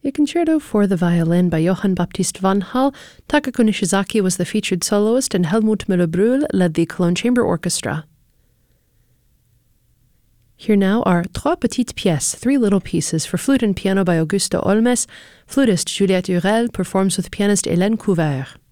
A concerto for the violin by Johann Baptist van Hall. Takako Nishizaki was the featured soloist and Helmut Müller-Brühl led the Cologne Chamber Orchestra. Here now are Trois Petites Pièces, three little pieces for flute and piano by Augusto Olmes. Flutist Juliette Hurel performs with pianist Hélène Couvert.